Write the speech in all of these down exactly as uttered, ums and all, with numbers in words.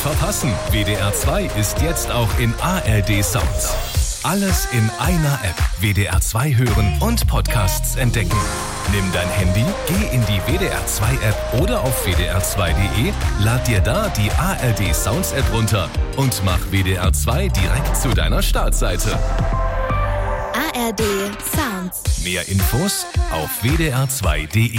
verpassen. W D R zwei ist jetzt auch in A R D Sounds. Alles in einer App. W D R zwei hören und Podcasts entdecken. Nimm dein Handy, geh in die W D R zwei App oder auf w d r zwei punkt d e, lad dir da die A R D Sounds App runter und mach W D R zwei direkt zu deiner Startseite. A R D Sounds. Mehr Infos auf w d r zwei punkt d e.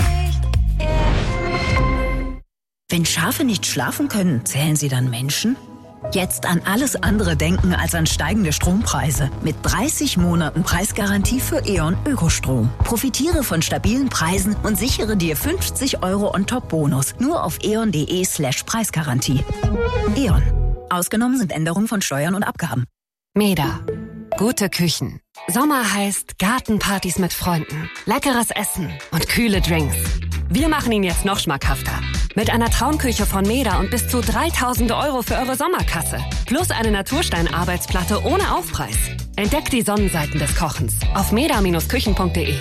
Wenn Schafe nicht schlafen können, zählen sie dann Menschen? Jetzt an alles andere denken als an steigende Strompreise. Mit dreißig Monaten Preisgarantie für E.ON Ökostrom. Profitiere von stabilen Preisen und sichere dir fünfzig Euro On-Top-Bonus. Nur auf eon.de slash Preisgarantie. E.ON. Ausgenommen sind Änderungen von Steuern und Abgaben. Meda. Gute Küchen. Sommer heißt Gartenpartys mit Freunden, leckeres Essen und kühle Drinks. Wir machen ihn jetzt noch schmackhafter. Mit einer Traumküche von Meda und bis zu dreitausend Euro für eure Sommerkasse. Plus eine Naturstein-Arbeitsplatte ohne Aufpreis. Entdeckt die Sonnenseiten des Kochens auf meda Bindestrich küchen punkt d e.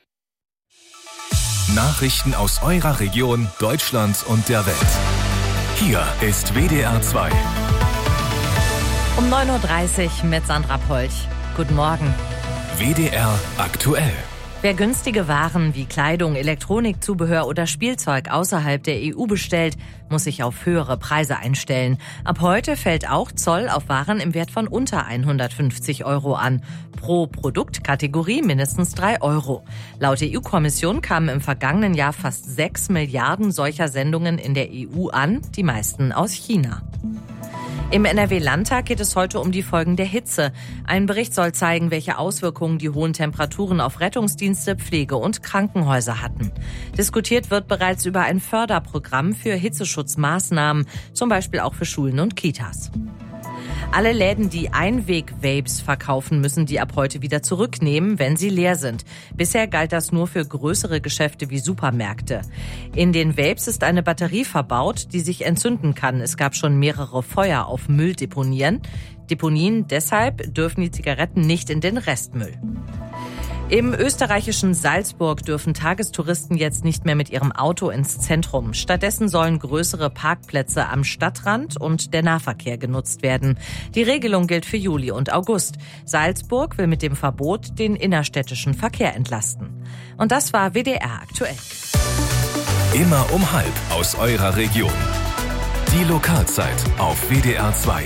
Nachrichten aus eurer Region, Deutschland und der Welt. Hier ist W D R zwei. Um neun Uhr dreißig mit Sandra Polch. Guten Morgen. W D R aktuell. Wer günstige Waren wie Kleidung, Elektronik, Zubehör oder Spielzeug außerhalb der E U bestellt, muss sich auf höhere Preise einstellen. Ab heute fällt auch Zoll auf Waren im Wert von unter hundertfünfzig Euro an. Pro Produktkategorie mindestens drei Euro. Laut E U-Kommission kamen im vergangenen Jahr fast sechs Milliarden solcher Sendungen in der E U an, die meisten aus China. Im N R W-Landtag geht es heute um die Folgen der Hitze. Ein Bericht soll zeigen, welche Auswirkungen die hohen Temperaturen auf Rettungsdienste, Pflege und Krankenhäuser hatten. Diskutiert wird bereits über ein Förderprogramm für Hitzeschutzmaßnahmen, zum Beispiel auch für Schulen und Kitas. Alle Läden, die Einweg-Vapes verkaufen, müssen die ab heute wieder zurücknehmen, wenn sie leer sind. Bisher galt das nur für größere Geschäfte wie Supermärkte. In den Vapes ist eine Batterie verbaut, die sich entzünden kann. Es gab schon mehrere Feuer auf Mülldeponien. Deponien deshalb dürfen die Zigaretten nicht in den Restmüll. Im österreichischen Salzburg dürfen Tagestouristen jetzt nicht mehr mit ihrem Auto ins Zentrum. Stattdessen sollen größere Parkplätze am Stadtrand und der Nahverkehr genutzt werden. Die Regelung gilt für Juli und August. Salzburg will mit dem Verbot den innerstädtischen Verkehr entlasten. Und das war W D R aktuell. Immer um halb aus eurer Region. Die Lokalzeit auf W D R zwei.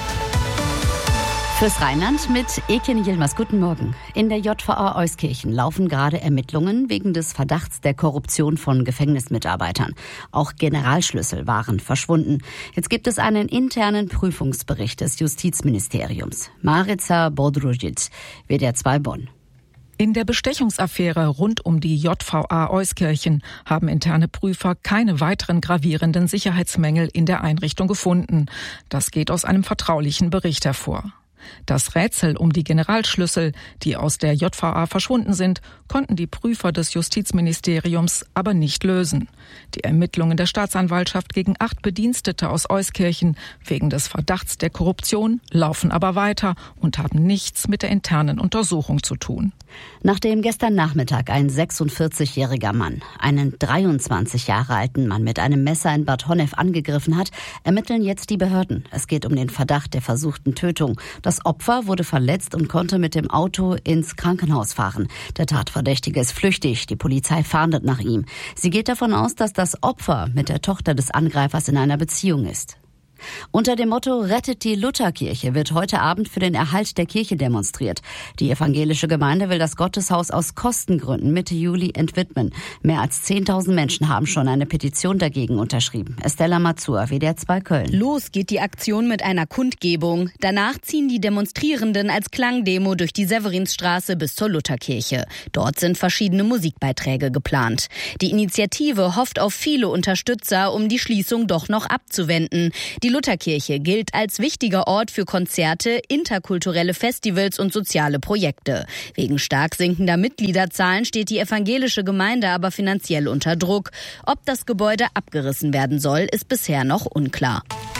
Fürs Rheinland mit Eken Yilmaz. Guten Morgen. In der J V A Euskirchen laufen gerade Ermittlungen wegen des Verdachts der Korruption von Gefängnismitarbeitern. Auch Generalschlüssel waren verschwunden. Jetzt gibt es einen internen Prüfungsbericht des Justizministeriums. Marica Bodrujic, W D R zwei Bonn. In der Bestechungsaffäre rund um die J V A Euskirchen haben interne Prüfer keine weiteren gravierenden Sicherheitsmängel in der Einrichtung gefunden. Das geht aus einem vertraulichen Bericht hervor. Das Rätsel um die Generalschlüssel, die aus der J V A verschwunden sind, konnten die Prüfer des Justizministeriums aber nicht lösen. Die Ermittlungen der Staatsanwaltschaft gegen acht Bedienstete aus Euskirchen wegen des Verdachts der Korruption laufen aber weiter und haben nichts mit der internen Untersuchung zu tun. Nachdem gestern Nachmittag ein sechsundvierzigjähriger Mann einen dreiundzwanzig Jahre alten Mann mit einem Messer in Bad Honnef angegriffen hat, ermitteln jetzt die Behörden. Es geht um den Verdacht der versuchten Tötung. Das Opfer wurde verletzt und konnte mit dem Auto ins Krankenhaus fahren. Der Tatverdächtige ist flüchtig. Die Polizei fahndet nach ihm. Sie geht davon aus, dass das Opfer mit der Tochter des Angreifers in einer Beziehung ist. Unter dem Motto Rettet die Lutherkirche wird heute Abend für den Erhalt der Kirche demonstriert. Die evangelische Gemeinde will das Gotteshaus aus Kostengründen Mitte Juli entwidmen. Mehr als zehntausend Menschen haben schon eine Petition dagegen unterschrieben. Estella Mazur, W D R zwei Köln. Los geht die Aktion mit einer Kundgebung. Danach ziehen die Demonstrierenden als Klangdemo durch die Severinsstraße bis zur Lutherkirche. Dort sind verschiedene Musikbeiträge geplant. Die Initiative hofft auf viele Unterstützer, um die Schließung doch noch abzuwenden. Die Lutherkirche gilt als wichtiger Ort für Konzerte, interkulturelle Festivals und soziale Projekte. Wegen stark sinkender Mitgliederzahlen steht die evangelische Gemeinde aber finanziell unter Druck. Ob das Gebäude abgerissen werden soll, ist bisher noch unklar.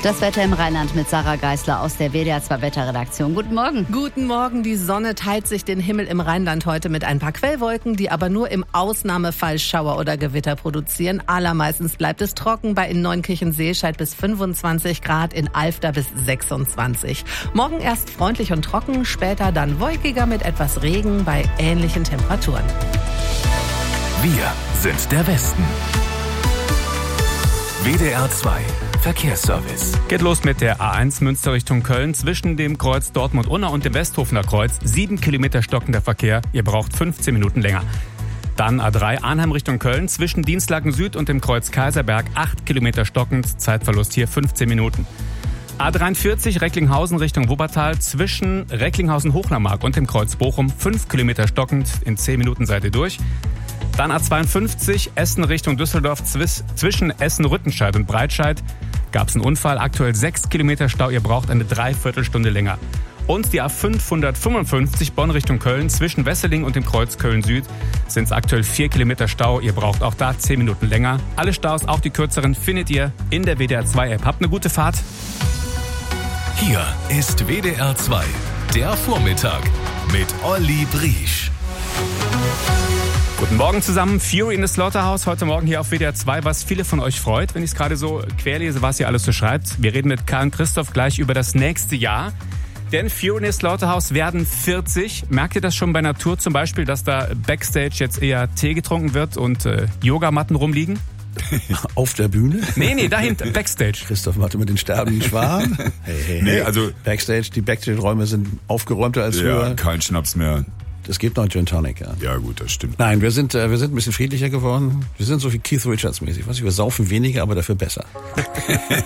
Das Wetter im Rheinland mit Sarah Geisler aus der W D R zwei Wetterredaktion. Guten Morgen. Guten Morgen. Die Sonne teilt sich den Himmel im Rheinland heute mit ein paar Quellwolken, die aber nur im Ausnahmefall Schauer oder Gewitter produzieren. Allermeistens bleibt es trocken. Bei in Neunkirchen-Seescheid bis fünfundzwanzig Grad, in Alfter bis sechsundzwanzig. Morgen erst freundlich und trocken, später dann wolkiger mit etwas Regen bei ähnlichen Temperaturen. Wir sind der Westen. W D R zwei Verkehrsservice. Geht los mit der A eins Münster Richtung Köln zwischen dem Kreuz Dortmund-Unna und dem Westhofener Kreuz. Sieben Kilometer stockender Verkehr. Ihr braucht fünfzehn Minuten länger. Dann A drei Arnhem Richtung Köln zwischen Dienstlaken Süd und dem Kreuz Kaiserberg. Acht Kilometer stockend. Zeitverlust hier fünfzehn Minuten. A dreiundvierzig Recklinghausen Richtung Wuppertal zwischen Recklinghausen-Hochnermark und dem Kreuz Bochum. Fünf Kilometer stockend. In zehn Minuten seid ihr durch. Dann A zweiundfünfzig Essen Richtung Düsseldorf zwischen Essen-Rüttenscheid und Breitscheid. Gab es einen Unfall, aktuell sechs Kilometer Stau, ihr braucht eine Dreiviertelstunde länger. Und die A fünfhundertfünfundfünfzig Bonn Richtung Köln zwischen Wesseling und dem Kreuz Köln Süd sind es aktuell vier Kilometer Stau, ihr braucht auch da zehn Minuten länger. Alle Staus, auch die kürzeren, findet ihr in der W D R zwei App. Habt eine gute Fahrt. Hier ist W D R zwei, der Vormittag mit Olli Briesch. Guten Morgen zusammen, Fury in the Slaughterhouse, heute Morgen hier auf W D R zwei, was viele von euch freut, wenn ich es gerade so querlese, was ihr alles so schreibt. Wir reden mit Karl und Christoph gleich über das nächste Jahr, denn Fury in the Slaughterhouse werden vierzig. Merkt ihr das schon bei Natur zum Beispiel, dass da Backstage jetzt eher Tee getrunken wird und äh, Yogamatten rumliegen? Auf der Bühne? Nee, nee, dahinter, Backstage. Christoph macht immer den sterbenden Schwan. Hey, hey, nee, hey. also Backstage, die Backstage-Räume sind aufgeräumter als ja, früher. Kein Schnaps mehr. Es gibt noch Gin Tonic, ja. Ja gut, das stimmt. Nein, wir sind, äh, wir sind ein bisschen friedlicher geworden. Wir sind so wie Keith Richards mäßig. Was, wir saufen weniger, aber dafür besser.